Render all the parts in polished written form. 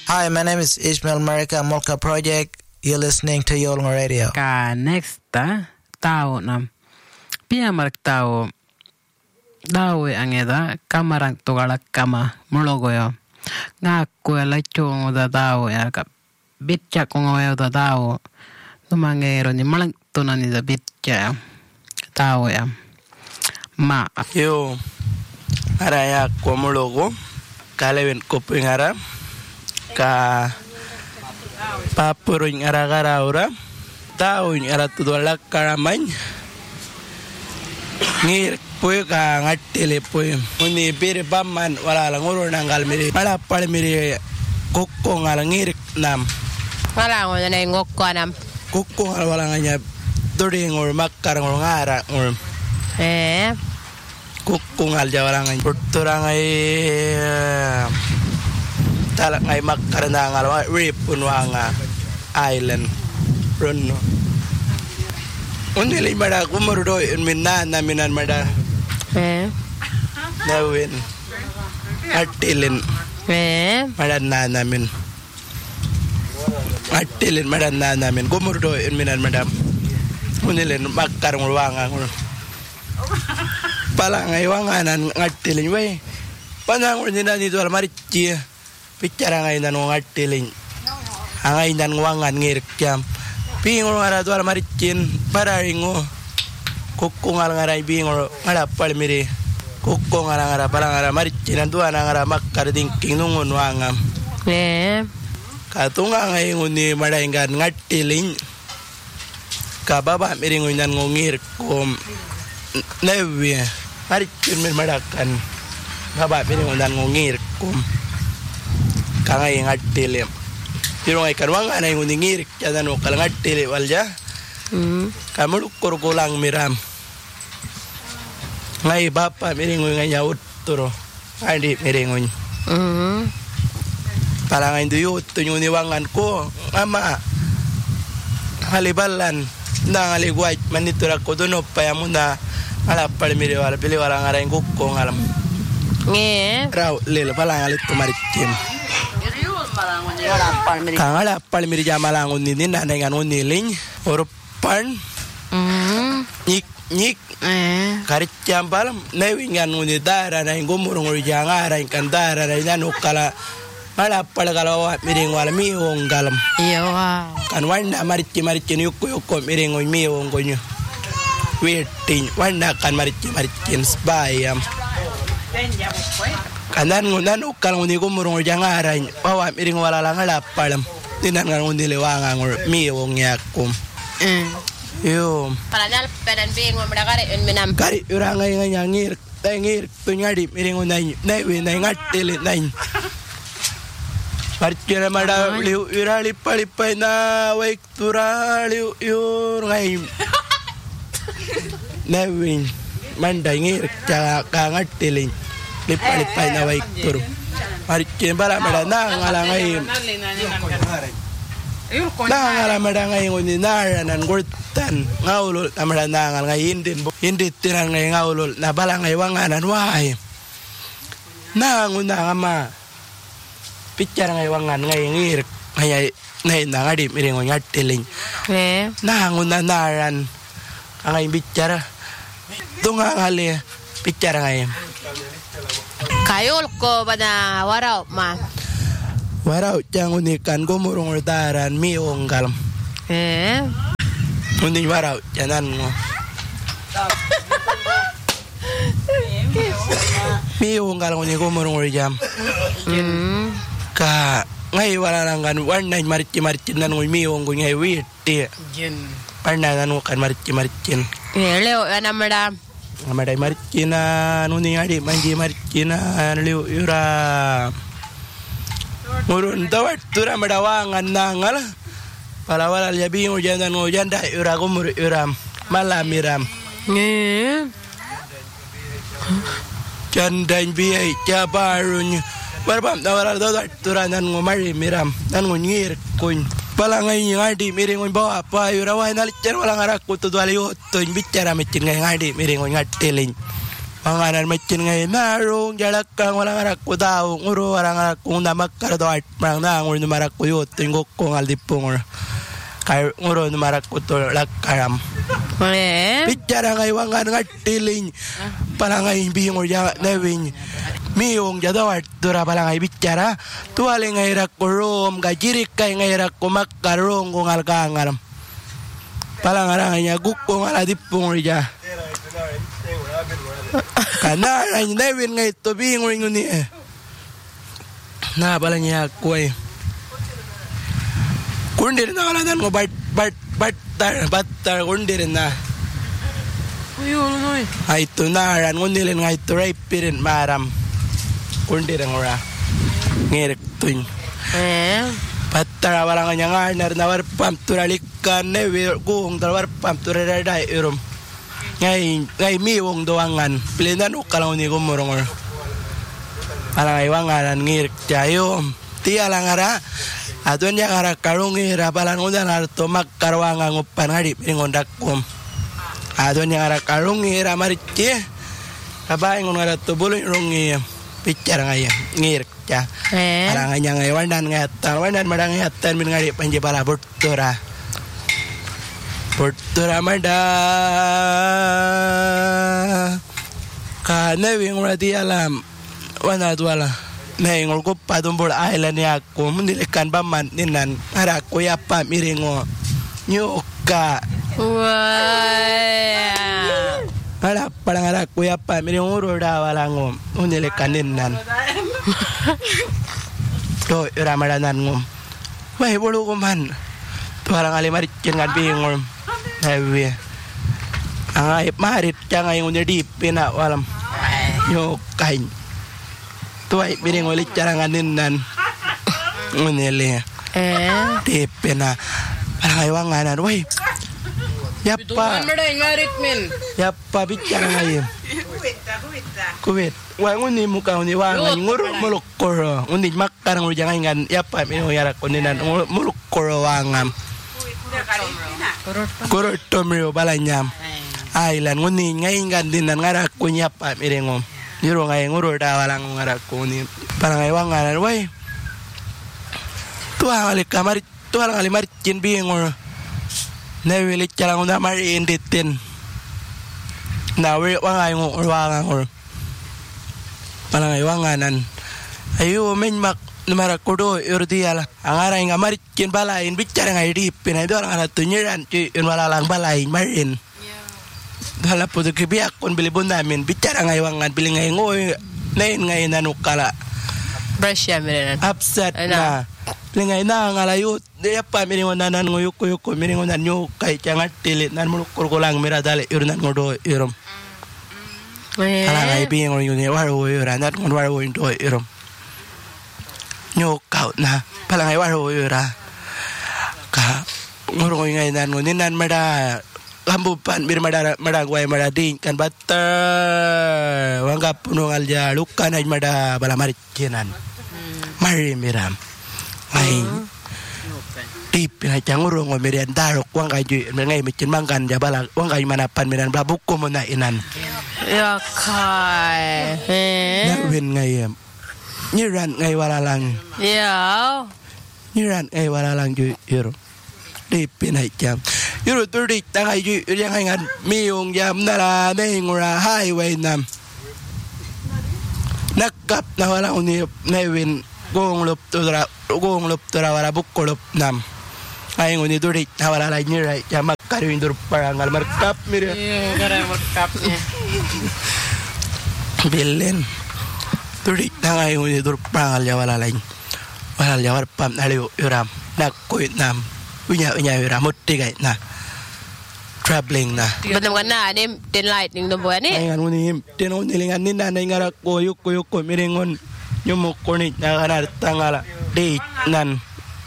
Hi, my name is Ishmael Marika Molka Project. You're listening to Yolnga Radio. Ka next tao nam piamark tao dawe angeda kamarang tugala kama mulogoyo ngakuela chongo da tao ya ka bitcha kongo da tao tumangero ni malang tunani da bitcha tao ya ma yo araya ko mulogo kalewen kopengara ka papuruñ aragara ora tauñ aratudolak karamay ngir puy ka ngatile puy uni pire paman wala lang uro nanggal miri wala pal miri kokko ngal ngir nam wala ngo na ngokko nam kokko ngal wala nganya dori ngor makkar ngor ngara ngor kokko ngal jawala nganya porturang ay talak ngay makkar na ngal ripun wanga island Bruno. Undi lay mada kumurdo in minana minan mada. Nawin. Artilin. Mada nana min. Artilin mada nana min. Kumurdo in minan mada. Undi lay makar ngulwanga ngul. Pala ngay wanganan artilin way. Panang undi na nito almarichi. Picara ngay nanong artilin. Angay nan wangan ngirk jam. Pingol ngara tuar maricin pararingo. Kokko ngara bingol ngara palmiri. Kokko ngara ngara maricin tuan ngara makkar dingking nungun wangam. Katunga ngay nguni madaingan ngatiling. Kababa miringo nan ngir kom. Nevi maricin mir madakan. Baba miringo nan ngir kom. Kangay ngatilim. Pero ngay karwang anay nguningir kaya no kalangat tili walja kamuluk kurkulang miram ngay bapa miringoy ngay yaut turo hindi miringoy parang ngay duyot tunyuniwangan ko ama halibalan na ngaligwait manitura ko doon pa mo na alapal miriwala pili wala nga rin kukong alam raw lil palang alit kumaritim kangala palmiri jamalangun nini nanengan uniling urupan nyik karit jampal newingan unidara na ingumurung urjangara ingkandara na inanukala mala palagalawa miring wala miong galam kan wanda marichi yuko miring miong konyo waiting wanda kan marichi sbayam kanan ngunan ukal nguni kumurung jangaran bawa miring wala lang alapalam tinan ngan nguni lewanga ngor miwong yakum yo palanal pedan bing mamdakare un minam kari urangay nga ngir tengir tunyadi miring unay newi nay ngatili nay parkira mada liu urali palipay na waik turali ur ngay newi manday ngir ka ngatili lipalipay na way turo. Marikin para madanang alangay uninara ng gurtan ngaulol na madanang alangay hindi tinan ngay ngaulol na balangay wanganan wahay. Nangunang ama pitjar ngay wangan ngay ngir ngay nangadip miring ng atiling. Nangunanaran ngay pitjar tungang ali pitjar ngay. Kayol ko ba na waraw ma? Waraw tiyang unikan gumurong ordaran miong galam. Unin waraw tiyanan mo. Miong galam unin gumurong orjam. Ka ngay wala lang gan warnay marichi nan ng miong ngay witi. Parna nan kan marichi. Leo ana madam. Amadai marikina nuni ngadi manji marikina liu yura murun tawat tura madawangan nangal pala wala yabi ujandan ujanda yura gumur yuram malamiram jandan biay jabarun barbam tawara tawat tura nan ngumari miram nan ngir kun pala ngay ngadi miringon bawa pa yura wa nalit wala ngarak ko to dali to bicara mitin ngay ngadi miringon ngatiling Panganan macin ngayon narong jalak kang walang arak ko daw nguro walang arak kong namakar do art parang nangur numarak ko yun tinggok kong aldipong kay nguro numarak ko to lakaram bicara ngay wangan ngatiling parang ngay bingor ya neving miong jado art dura parang ngay bicara tuwali ngay rak ko rom gajirik kay ngay rak ko makarong kong alkangaram parang arang niya gukong aladipong ya Kana ay Nevin ngay to bingoy nguni na pala niya ako kundi rin na kalanan mo batar kundi rin na ay tunaran kundi rin ngay to rape rin maram kundi rin ora ngirik tuñ batar wala nga niya nga na warpam turalikan Nevin kung warpam turaliday irom ngay miwong doangan pilinan ukalang ni kumurong parang ay wanganan ngirik tayo tiya lang ara atun niya ara karong ira palang udan arto magkarwangang upan harip ingondak kum atun niya ara karong ira marichi kabaing ngon ara tubuloy rong picara ngaya ngirik ta parang nya ngay wandan ngatan madang ngatan min ngari panje pala burtura mada kana wing rati alam wana tuala nengol ko patumbol island ya ko mendilikan baman ninan ara ko ya pa miringo nyuka ara parang ara ko ya pa miringo roda walango mendilikan ninan to ramadanan ngom wai bolu ko man tuarang alimarit jangan bingung Hewe, angay marit jangan yang udah dipina walam, nyokain, tuai piring ulit carangan ninan, unele, dipina, angay wanganan, woi, yapa, bicara ngayon, kuwet, wang uni muka uni wangan, nguruk mulukor, uni makan nguruk jangan yapa piring yarak uninan mulukor wangam. Kurut tomrio balanyam ailan nguni ngaingan dinan ngarak kunya pa mirengom yuro ngai ngurur dawalang ngarak kuni parang ai wanganan wai tuang ali kamar tuang ali marcin bingor nevili calang unda mari inditin nawe wangai ngor wangang parang ai wanganan ayo menmak numara kodo urdiala angara inga maricin balain bicara ngai dipin itu orang ana tunyiran ci walalang balain marin dala putu kibiak kon bilibon namin bicara ngai wangan bili ngai ngoy nain ngai nanukala Brasya mirenan upset na bili ngai na ngalayut dia pa miringon nanan ngoyuk miringon nan nyukay cangat tilit nan mulukur kulang miradale urnan ngodo irom ala ngai bingon yuni waru uran nan waru indo irom nyokau na palang ay waro yura ka ngurong ngay nan ninan mada lambupan bir mada guay mada ding kan bater wanggap punung alja lukan ay mada balamari kinan mari miram ay tipin ay ngurong o mirian darok wang kay ngay micin mangkan jabala wang kay manapan miran babuk ko mo na inan ya kay nawin ngay nyiran ngay walalang nyiran ngay walalang yuro dipin ay jam yuro turik tangay yuro yang ngan miung jam nara nengura highway nam nakap na walang unip nawin gong lup tura wala bukolop nam ay nguni turik na walalang nyiray jam makarin dur parangal markap mira markap bilin turik tangay nguni dur parangal ya walalang warpam naliw yuram nakuit nam unya yuram mutigay na traveling na betul kan na ni tin light ning do boy ni ay nguni tinon nilingan ni nanay ngarak ko yuk miringon nyumuk konit na kanar tangala date nan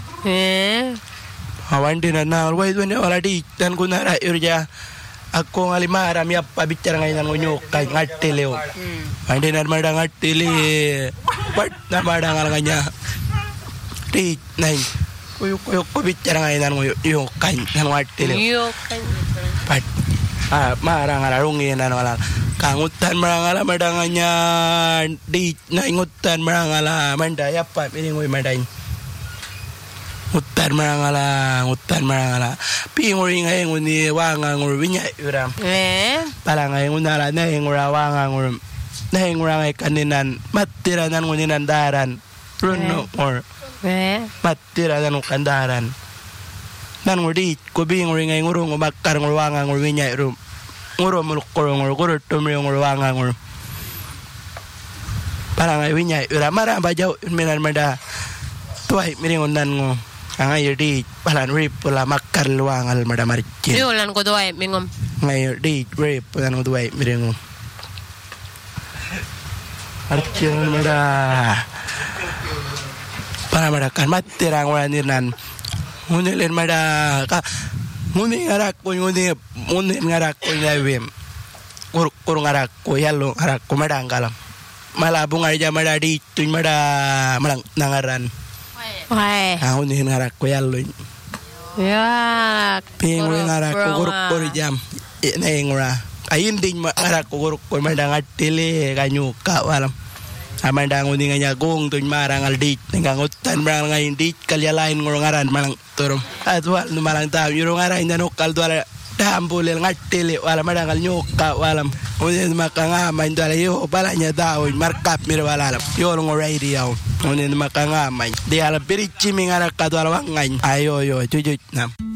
awan din na wait when wala date dan kunara urja ako ngalimara mi apa bicara ngayon ngunyo kay ngartileo hindi na madang ngartili part na madang alanganya date nine kuyuk bicara ngayon ngunyo kay ngartileo part marang alarungin na wala kangutan marangala madanganya di na ingutan marangala mandaya pa piningoy maday utan marangala pingoy ngay nguni wanga ngur winya uram pala ngay ngunala na ngura wanga ngur na ngura ngay kaninan matiranan nguninan daran runo or matiranan kandaran nan ngudi ko bingoy ngay ngurung umakar ngur wanga ngur winya urum nguro mulukoro nguro tumri nguro wanga nguro parang ay winya ura mara bajaw minan mada tuai miringon nan ngo angay di palan rip pula makar luangal mada maricin yulan ko tuai mingom ngay di rip pulan ngo tuai miringon maricin mada para mada kan matirang wala nirnan ngunilin mada ka nguni ngarak ko lawem kurung ngarak ko yalo ngarak ko madanggalam malabung aja madadi tuñ malang nangaran nguni ngarak ko yalo ya pingu ngarak ko kur jam nengura ayin ding ngarak ko kur madangat tele kanyuka walam amanda nguni nganya gong tuñ marangal dit ngangutan marang ngayin dit kalya lain ngurungaran malang turum atwal numalang taw yurong ngaran nanokal dwala dambulel ngatele wala madangal nyuka walam unin makanga main dwala yo balanya daw markap mir wala yo ngo radio unin makanga main di ala birichi mingara kadwala wangain ayo yo jujut nam